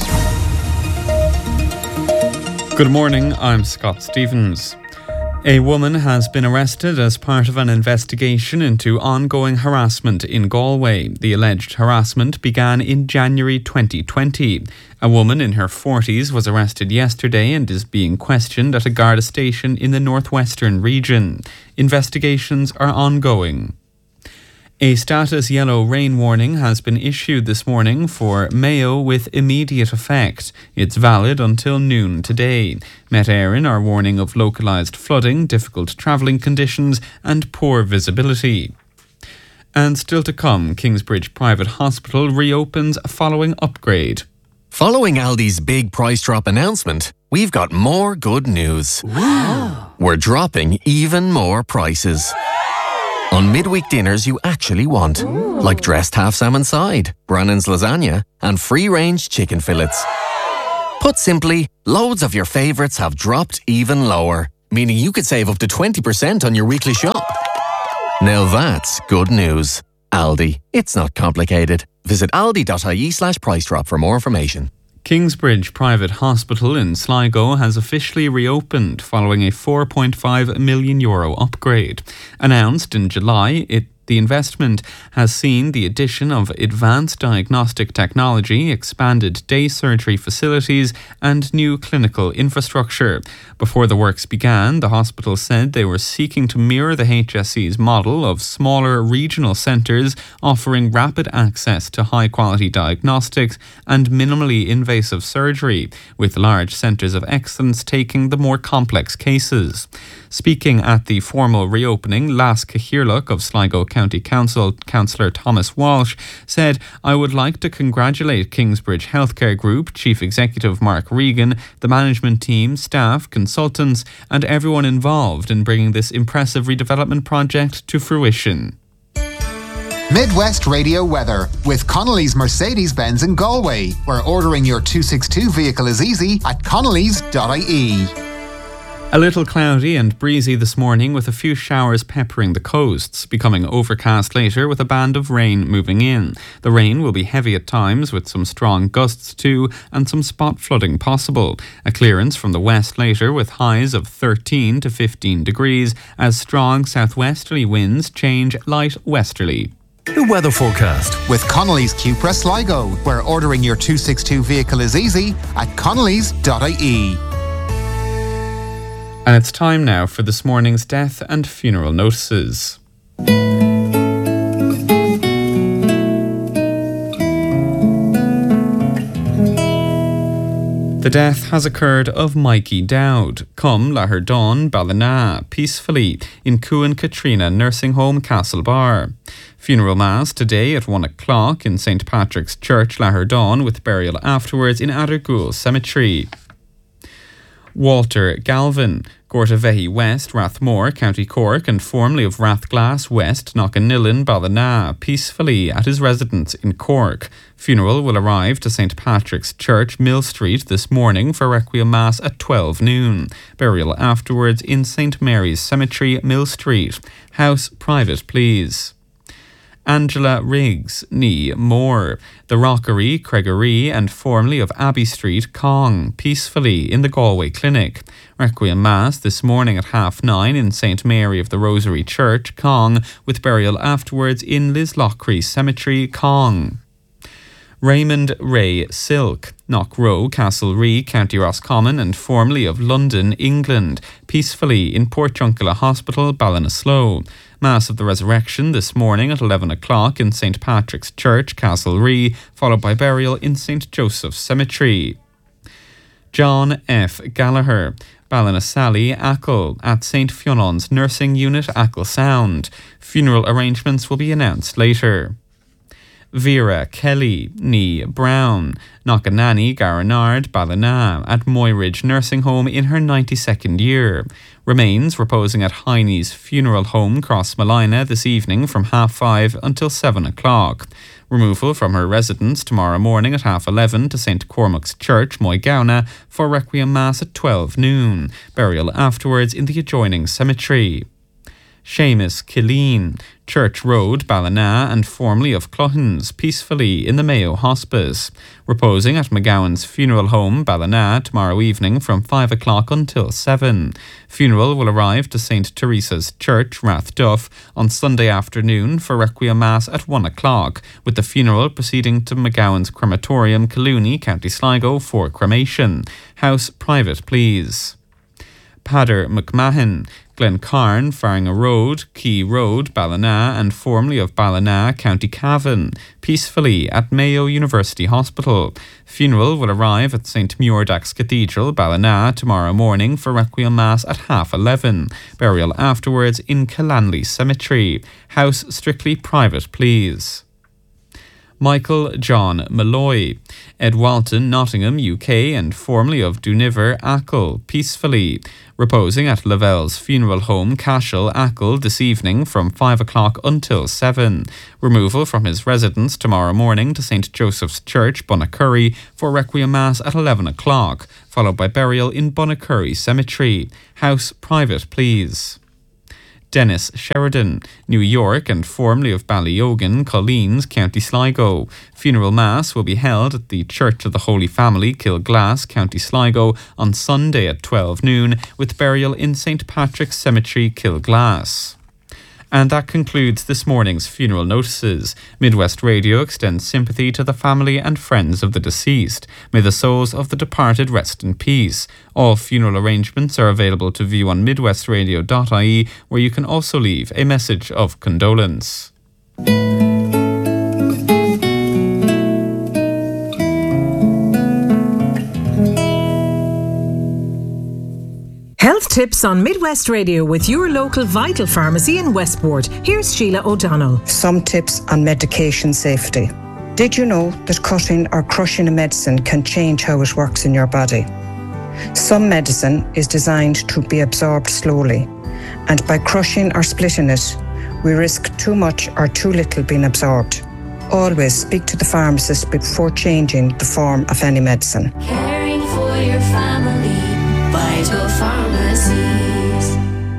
S3: Good morning, I'm Scott Stevens. A woman has been arrested as part of an investigation into ongoing harassment in Galway. The alleged harassment began in January 2020. A woman in her 40s was arrested yesterday and is being questioned at a Garda station in the northwestern region. Investigations are ongoing. A status yellow rain warning has been issued this morning for Mayo with immediate effect. It's valid until noon today. Met Éireann are warning of localised flooding, difficult travelling conditions and poor visibility. And still to come, Kingsbridge Private Hospital reopens following upgrade.
S4: Following Aldi's big price drop announcement, we've got more good news. Wow. We're dropping even more prices. On midweek dinners you actually want, like dressed half salmon side, Brannan's lasagna, and free-range chicken fillets. Put simply, loads of your favourites have dropped even lower, meaning you could save up to 20% on your weekly shop. Now that's good news. Aldi, it's not complicated. Visit aldi.ie/price drop for more information.
S3: Kingsbridge Private Hospital in Sligo has officially reopened following a €4.5 million upgrade. Announced in July, the investment has seen the addition of advanced diagnostic technology, expanded day surgery facilities and new clinical infrastructure. Before the works began, the hospital said they were seeking to mirror the HSE's model of smaller regional centres offering rapid access to high-quality diagnostics and minimally invasive surgery, with large centres of excellence taking the more complex cases. Speaking at the formal reopening, Las Cahirlock of Sligo County Council, Councillor Thomas Walsh, said, "I would like to congratulate Kingsbridge Healthcare Group Chief Executive Mark Regan, the management team, staff, consultants and everyone involved in bringing this impressive redevelopment project to fruition."
S13: Midwest Radio weather with Connolly's Mercedes-Benz in Galway, where ordering your 262 vehicle is easy at connolly's.ie.
S3: A little cloudy and breezy this morning with a few showers peppering the coasts, becoming overcast later with a band of rain moving in. The rain will be heavy at times with some strong gusts too and some spot flooding possible. A clearance from the west later with highs of 13 to 15 degrees as strong southwesterly winds change light westerly.
S20: The weather forecast
S13: with Connolly's Cupra Sligo, where ordering your 262 vehicle is easy at connolly's.ie.
S3: And it's time now for this morning's death and funeral notices. The death has occurred of Mikey Dowd, Cum Lahardon Ballina, peacefully in Cuan Katrina Nursing Home Castlebar. Funeral Mass today at 1 o'clock in St. Patrick's Church, Lahardon, with burial afterwards in Adergool Cemetery. Walter Galvin, Gortavehi West, Rathmore, County Cork, and formerly of Rathglass West, Knockannillan, Ballina, peacefully at his residence in Cork. Funeral will arrive to St. Patrick's Church, Mill Street, this morning for Requiem Mass at 12 noon. Burial afterwards in St. Mary's Cemetery, Mill Street. House private, please. Angela Riggs, Nee Moore, The Rockery, Craigery, and formerly of Abbey Street, Cong, peacefully in the Galway Clinic. Requiem Mass this morning at 9:30 in St. Mary of the Rosary Church, Cong, with burial afterwards in Lislochry Cemetery, Cong. Raymond Ray Silk, Knockrow, Castlerea, County Roscommon, and formerly of London, England, peacefully in Portjunkilla Hospital, Ballinasloe. Mass of the Resurrection this morning at 11 o'clock in St. Patrick's Church, Castlerea, followed by burial in St. Joseph's Cemetery. John F. Gallagher, Ballinasally, Achill, at St. Fionan's Nursing Unit, Achill Sound. Funeral arrangements will be announced later. Vera Kelly, Nee Brown, Knockannanny Garanard Ballina at Moyridge Nursing Home in her 92nd year. Remains reposing at Heine's Funeral Home, Crossmolina, this evening from 5:30 until 7 o'clock. Removal from her residence tomorrow morning at 11:30 to St Cormac's Church, Moygownna, for Requiem Mass at 12 noon. Burial afterwards in the adjoining cemetery. Seamus Killeen, Church Road, Ballina, and formerly of Clohins, peacefully in the Mayo Hospice. Reposing at McGowan's Funeral Home, Ballina, tomorrow evening from 5 o'clock until 7. Funeral will arrive to St Teresa's Church, Rathduff, on Sunday afternoon for Requiem Mass at 1 o'clock, with the funeral proceeding to McGowan's Crematorium, Collooney, County Sligo, for cremation. House private, please. Pader McMahon, Glencarn, Farringa Road, Key Road, Ballina, and formerly of Ballina, County Cavan, peacefully at Mayo University Hospital. Funeral will arrive at St Muirdax Cathedral, Ballina, tomorrow morning for Requiem Mass at 11:30. Burial afterwards in Killanley Cemetery. House strictly private, please. Michael John Malloy, Ed Walton, Nottingham, UK, and formerly of Duniver, Achill, peacefully. Reposing at Lavelle's Funeral Home, Cashel, Achill, this evening from 5 o'clock until 7. Removal from his residence tomorrow morning to St Joseph's Church, Bunnacurry, for Requiem Mass at 11 o'clock, followed by burial in Bunnacurry Cemetery. House private, please. Dennis Sheridan, New York, and formerly of Ballyogan, Colleens, County Sligo. Funeral Mass will be held at the Church of the Holy Family, Kilglass, County Sligo, on Sunday at 12 noon, with burial in St Patrick's Cemetery, Kilglass. And that concludes this morning's funeral notices. Midwest Radio extends sympathy to the family and friends of the deceased. May the souls of the departed rest in peace. All funeral arrangements are available to view on midwestradio.ie, where you can also leave a message of condolence.
S16: Health tips on Midwest Radio with your local Vital Pharmacy in Westport. Here's Sheila O'Donnell.
S5: Some tips on medication safety. Did you know that cutting or crushing a medicine can change how it works in your body? Some medicine is designed to be absorbed slowly, and by crushing or splitting it, we risk too much or too little being absorbed. Always speak to the pharmacist before changing the form of any medicine.
S24: Caring for your family, Vital Pharmacies.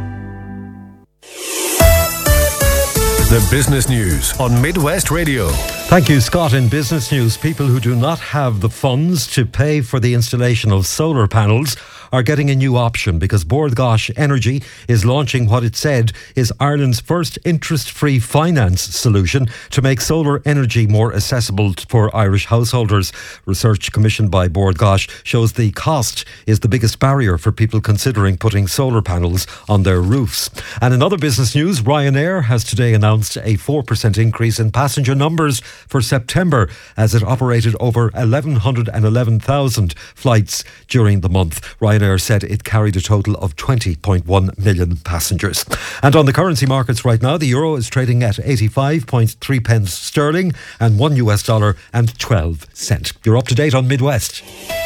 S25: The business news on Midwest Radio.
S2: Thank you, Scott. In business news, people who do not have the funds to pay for the installation of solar panels are getting a new option because Bord Gáis Energy is launching what it said is Ireland's first interest-free finance solution to make solar energy more accessible for Irish householders. Research commissioned by Bord Gáis shows the cost is the biggest barrier for people considering putting solar panels on their roofs. And in other business news, Ryanair has today announced a 4% increase in passenger numbers for September as it operated over 111,000 flights during the month. Ryanair said it carried a total of 20.1 million passengers. And on the currency markets right now, the euro is trading at 85.3 pence sterling and $1 and 12 cents. You're up to date on Midwest.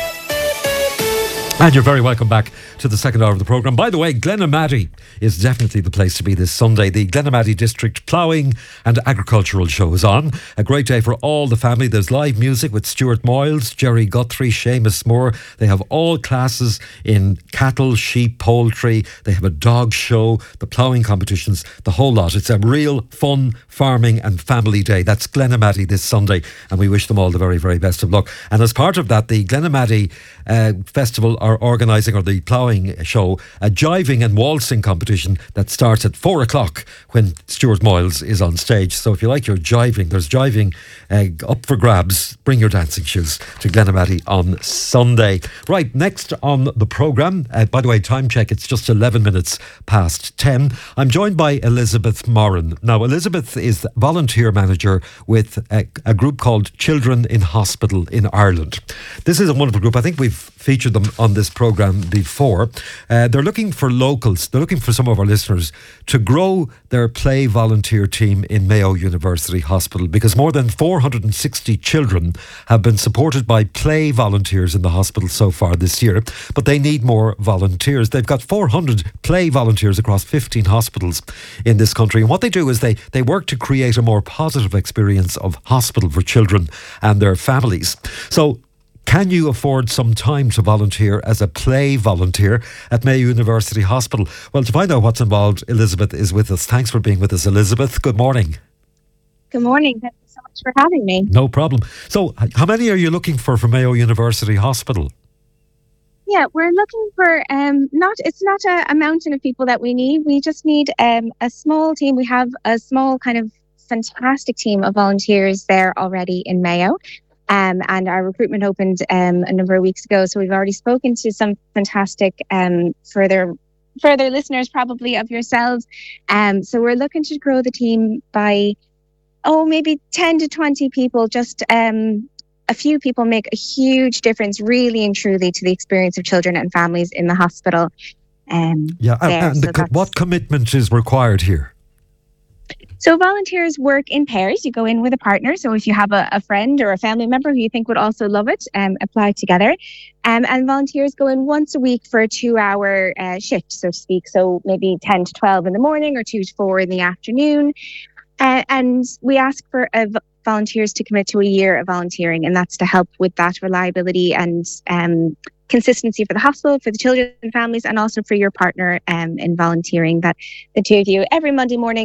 S2: And you're very welcome back to the second hour of the programme. By the way, Glenamaddy is definitely the place to be this Sunday. The Glenamaddy District Ploughing and Agricultural Show is on. A great day for all the family. There's live music with Stuart Moyles, Jerry Guthrie, Seamus Moore. They have all classes in cattle, sheep, poultry. They have a dog show, the ploughing competitions, the whole lot. It's a real fun farming and family day. That's Glenamaddy this Sunday, and we wish them all the very, very best of luck. And as part of that, the Glenamaddy Festival are organising, or the ploughing show, a jiving and waltzing competition that starts at 4 o'clock when Stuart Moyles is on stage. So if you like your jiving, there's jiving up for grabs. Bring your dancing shoes to Glenamaddy on Sunday. Right, next on the programme, by the way, time check, it's just 11 minutes past 10. I'm joined by Elizabeth Moran. Now, Elizabeth is the volunteer manager with a group called Children in Hospital in Ireland. This is a wonderful group. I think we've featured them on this programme before. more. They're looking for locals, they're looking for some of our listeners to grow their play volunteer team in Mayo University Hospital, because more than 460 children have been supported by play volunteers in the hospital so far this year, but they need more volunteers. They've got 400 play volunteers across 15 hospitals in this country, and what they do is they work to create a more positive experience of hospital for children and their families. So can you afford some time to volunteer as a play volunteer at Mayo University Hospital? Well, to find out what's involved, Elizabeth is with us. Thanks for being with us, Elizabeth. Good morning.
S6: Good morning. Thank you so much for having me.
S2: No problem. So how many are you looking for Mayo University Hospital?
S6: Yeah, we're looking for, it's not a mountain of people that we need. We just need a small team. We have a small kind of fantastic team of volunteers there already in Mayo. And our recruitment opened a number of weeks ago. So we've already spoken to some fantastic further listeners probably of yourselves. So we're looking to grow the team by, maybe 10 to 20 people. Just a few people make a huge difference, really and truly, to the experience of children and families in the hospital.
S2: What commitment is required here?
S6: So volunteers work in pairs. You go in with a partner. So if you have a friend or a family member who you think would also love it, apply together. And volunteers go in once a week for a 2-hour shift, so to speak. So maybe 10 to 12 in the morning or 2 to 4 in the afternoon. And we ask for volunteers to commit to a year of volunteering. And that's to help with that reliability and consistency for the hospital, for the children and families, and also for your partner in volunteering, that the two of you every Monday morning